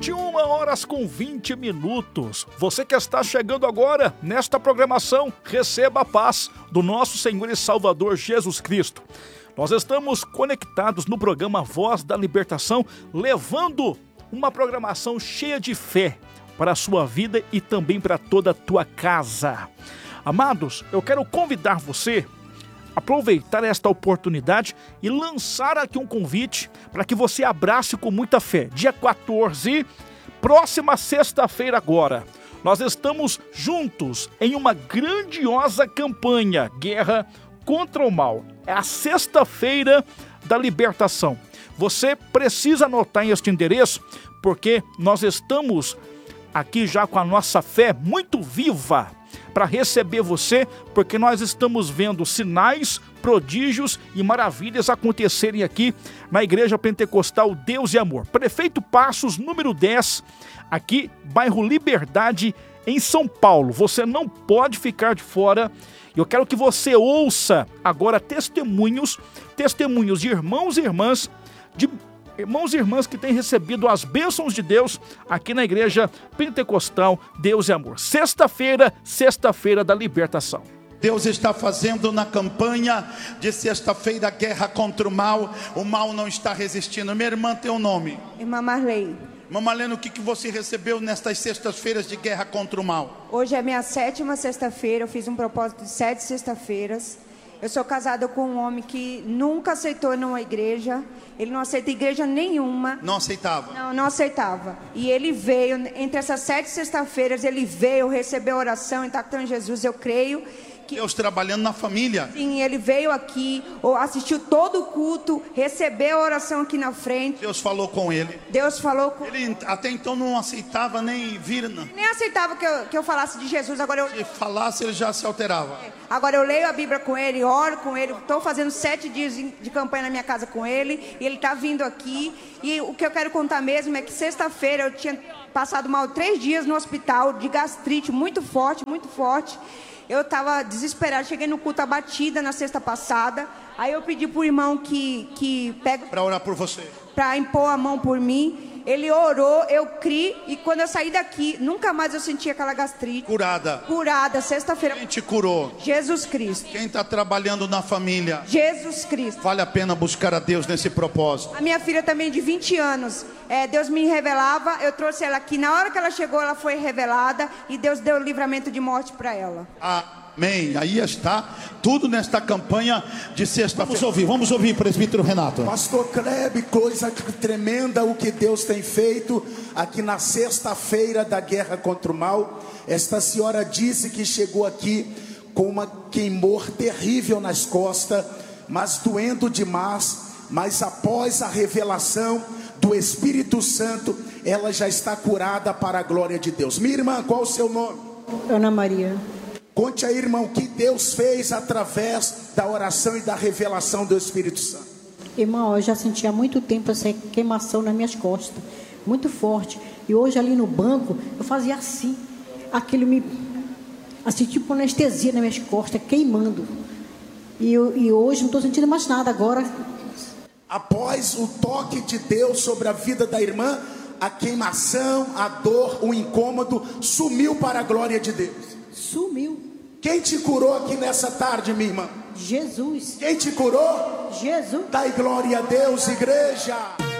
21h20. Você que está chegando agora nesta programação, receba a paz do nosso Senhor e Salvador Jesus Cristo. Nós estamos conectados no programa Voz da Libertação, levando uma programação cheia de fé para a sua vida e também para toda a tua casa. Amados, eu quero convidar você a aproveitar esta oportunidade e lançar aqui um convite para que você abrace com muita fé. Dia 14, próxima sexta-feira agora, nós estamos juntos em uma grandiosa campanha, Guerra contra o Mal. É a sexta-feira da libertação. Você precisa anotar este endereço, porque nós estamos aqui já com a nossa fé muito viva para receber você, porque nós estamos vendo sinais, prodígios e maravilhas acontecerem aqui na Igreja Pentecostal Deus e Amor. Prefeito Passos, número 10, aqui, bairro Liberdade, em São Paulo. Você não pode ficar de fora. Eu quero que você ouça agora testemunhos de irmãos e irmãs, que têm recebido as bênçãos de Deus aqui na Igreja Pentecostal Deus e Amor. Sexta-feira da libertação. Deus está fazendo na campanha de sexta-feira Guerra contra o mal não está resistindo. Minha irmã tem um nome? Irmã Marley. Irmã Marlene, o que você recebeu nestas sextas-feiras de Guerra contra o Mal? Hoje é minha 7ª sexta-feira, eu fiz um propósito de 7 sexta-feiras. Eu sou casada com um homem que nunca aceitou numa igreja. Ele não aceita igreja nenhuma. Não aceitava? Não aceitava. E ele veio, entre essas 7 sexta-feiras, ele veio, recebeu oração, impactou em Jesus, eu creio. Deus trabalhando na família. Sim, ele veio aqui, assistiu todo o culto, recebeu a oração aqui na frente. Deus falou com ele. Deus falou com ele. Ele até então não aceitava nem vir. Nem aceitava que eu falasse de Jesus. Agora Se falasse, ele já se alterava. Agora eu leio a Bíblia com ele, oro com ele. Estou fazendo 7 dias de campanha na minha casa com ele. E ele está vindo aqui. E o que eu quero contar mesmo é que sexta-feira eu tinha passado mal 3 dias no hospital de gastrite muito forte, muito forte. Eu estava desesperada, cheguei no culto abatida na sexta passada. Aí eu pedi para o irmão que pega... Para orar por você. Para impor a mão por mim. Ele orou, eu criei. E quando eu saí daqui, nunca mais eu senti aquela gastrite. Curada, sexta-feira. Quem te curou? Jesus Cristo. Quem está trabalhando na família? Jesus Cristo. Vale a pena buscar a Deus nesse propósito. A minha filha também de 20 anos. Deus me revelava, eu trouxe ela aqui. Na hora que ela chegou, ela foi revelada. E Deus deu livramento de morte para ela. Amém. Aí está tudo nesta campanha de sexta-feira. Vamos ouvir, presbítero Renato. Pastor Klebe, coisa tremenda o que Deus tem feito aqui na sexta-feira da Guerra contra o Mal. Esta senhora disse que chegou aqui com uma queimor terrível nas costas, mas doendo demais. Mas após a revelação do Espírito Santo, ela já está curada para a glória de Deus. Minha irmã, qual o seu nome? Ana Maria. Conte aí, irmão, o que Deus fez através da oração e da revelação do Espírito Santo. Irmão, eu já sentia há muito tempo essa queimação nas minhas costas, muito forte. E hoje ali no banco, eu fazia assim, assim tipo anestesia nas minhas costas, queimando. E hoje não estou sentindo mais nada agora. Após o toque de Deus sobre a vida da irmã, a queimação, a dor, o incômodo sumiu para a glória de Deus. Sumiu. Quem te curou aqui nessa tarde, minha irmã? Jesus. Quem te curou? Jesus. Dai glória a Deus, igreja.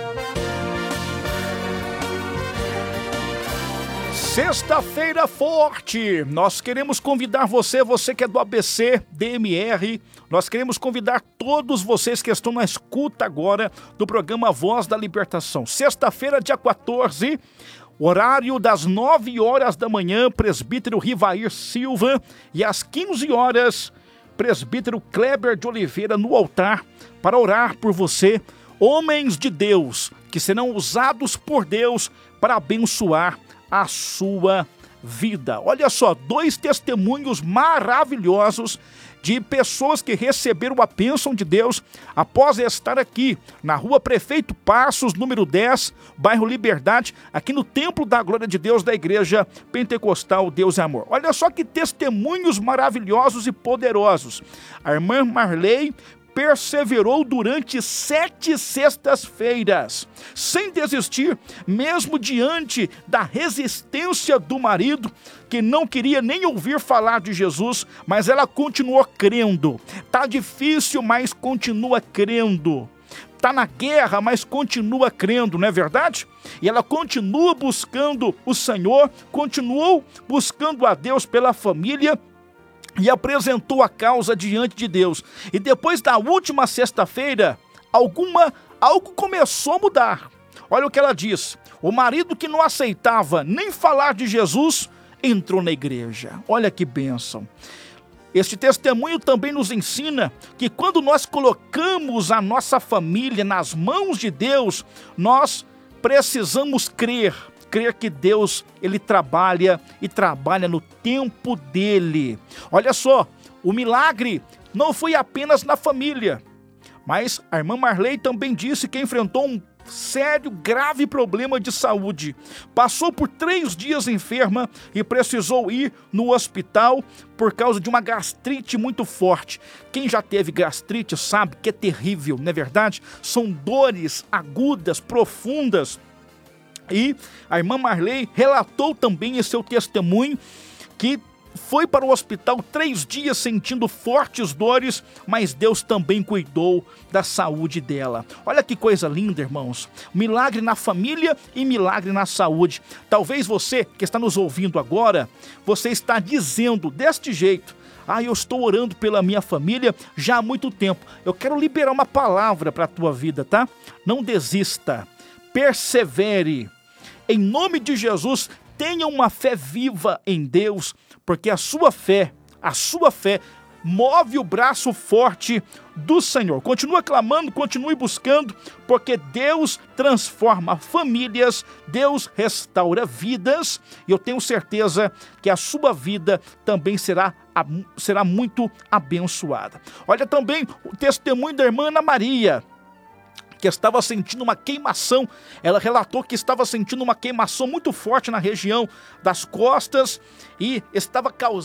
Sexta-feira forte, nós queremos convidar você que é do ABC, DMR, nós queremos convidar todos vocês que estão na escuta agora do programa Voz da Libertação. Sexta-feira, dia 14, horário das 9 horas da manhã, presbítero Rivair Silva, e às 15 horas, presbítero Kleber de Oliveira no altar para orar por você, homens de Deus que serão usados por Deus para abençoar a sua vida. Olha só, 2 testemunhos maravilhosos de pessoas que receberam a bênção de Deus após estar aqui na rua Prefeito Passos, número 10, bairro Liberdade, aqui no Templo da Glória de Deus da Igreja Pentecostal Deus e Amor. Olha só que testemunhos maravilhosos e poderosos. A irmã Marley perseverou durante 7 sextas-feiras, sem desistir, mesmo diante da resistência do marido, que não queria nem ouvir falar de Jesus, mas ela continuou crendo. Tá difícil, mas continua crendo. Está na guerra, mas continua crendo, não é verdade? E ela continua buscando o Senhor, continuou buscando a Deus pela família e apresentou a causa diante de Deus. E depois da última sexta-feira, algo começou a mudar. Olha o que ela diz: o marido que não aceitava nem falar de Jesus entrou na igreja. Olha que bênção. Este testemunho também nos ensina que quando nós colocamos a nossa família nas mãos de Deus, nós precisamos crer que Deus, Ele trabalha e trabalha no tempo dEle. Olha só, o milagre não foi apenas na família, mas a irmã Marley também disse que enfrentou um sério, grave problema de saúde. Passou por 3 dias enferma e precisou ir no hospital por causa de uma gastrite muito forte. Quem já teve gastrite sabe que é terrível, não é verdade? São dores agudas, profundas. E a irmã Marley relatou também em seu testemunho que foi para o hospital 3 dias sentindo fortes dores, mas Deus também cuidou da saúde dela. Olha que coisa linda, irmãos. Milagre na família e milagre na saúde. Talvez você que está nos ouvindo agora, você está dizendo deste jeito: eu estou orando pela minha família já há muito tempo. Eu quero liberar uma palavra para a tua vida, tá? Não desista, persevere. Em nome de Jesus, tenha uma fé viva em Deus, porque a sua fé move o braço forte do Senhor. Continua clamando, continue buscando, porque Deus transforma famílias, Deus restaura vidas, e eu tenho certeza que a sua vida também será muito abençoada. Olha também o testemunho da irmã Ana Maria, que estava sentindo uma queimação. Ela relatou que estava sentindo uma queimação muito forte na região das costas e estava causando